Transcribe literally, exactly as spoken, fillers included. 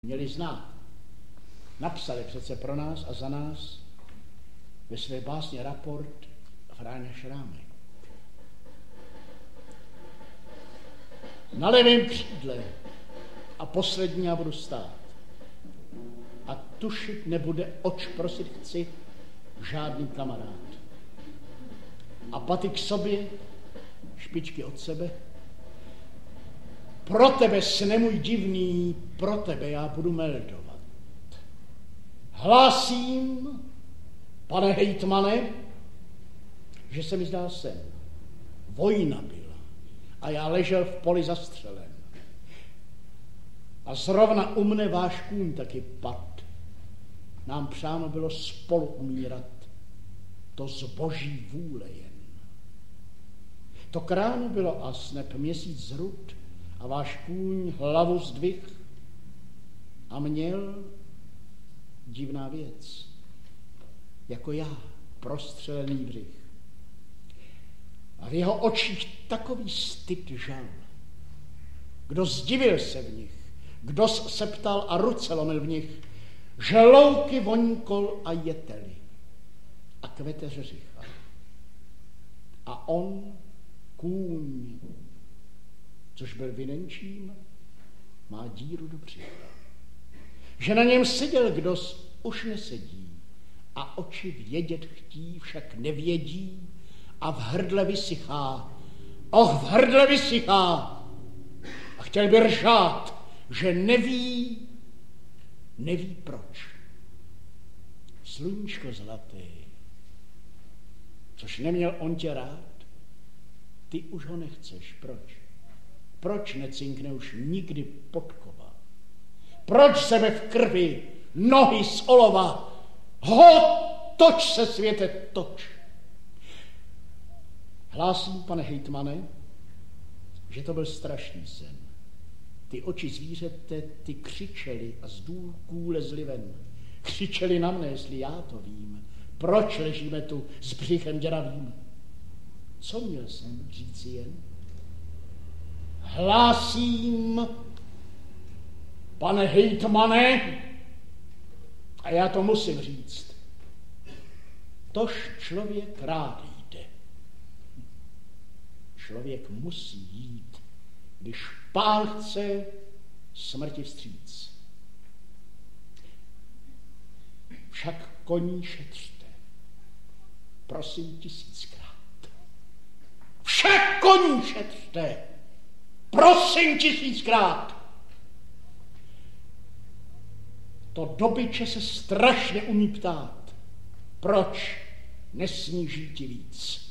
měli znát. Napsali přece pro nás a za nás ve své básně Raport Fráňa Šrámek. Na levém křídle a poslední já budu stát. A tušit nebude, oč prosit chci, žádný kamarád. A paty k sobě, špičky od sebe. Pro tebe, sne můj divný, pro tebe já budu meldovat. Hlásím, pane hejtmane, že se mi zdál sen. Vojna byla a já ležel v poli zastřelen. A zrovna u mne váš kůň taky pad. Nám přáno bylo spolu umírat, to z boží vůle jen. To k ránu bylo a snep měsíc zrud a váš kůň hlavu zdvih a měl divná věc, jako já, prostřelený břich. A v jeho očích takový styd žal. Kdo zdivil se v nich, kdo se ptal a ruce lomil v nich, želouky voňkol a jeteli a kvete řeřicha. A on, kůň, což byl vynenčím, má díru do břicha. Že na něm seděl kdos, už nesedí a oči vědět chtí, však nevědí a v hrdle vysychá. Och, v hrdle vysychá! A chtěl by ržát, že neví, neví proč. Sluníčko zlaté, což neměl on tě rád, ty už ho nechceš, proč? Proč necinkne už nikdy podkova? Proč sebe v krvi, nohy z olova? Ho, toč se světe, toč. Hlásím, pane hejtmane, že to byl strašný sen. Ty oči zvířete, ty křičeli a z důlků lezli ven. Křičeli na mne, jestli já to vím. Proč ležíme tu s břichem děravým? Co měl jsem říci jen? Hlásím, pane hejtmane, a já to musím říct, tož člověk rád jde. Člověk musí jít, když pán chce smrti vstříc. Však koní šetřte, prosím tisíckrát. Však koní šetřte, prosím tisíckrát. To dobyče se strašně umí ptát, proč nesmí žít víc.